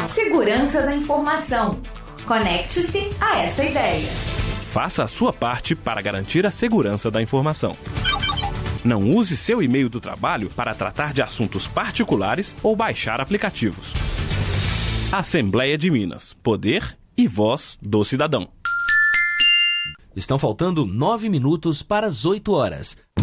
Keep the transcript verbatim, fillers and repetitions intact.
Segurança da informação. Conecte-se a essa ideia. Faça a sua parte para garantir a segurança da informação. Não use seu e-mail do trabalho para tratar de assuntos particulares ou baixar aplicativos. Assembleia de Minas. Poder e voz do cidadão. Estão faltando nove minutos para as oito horas.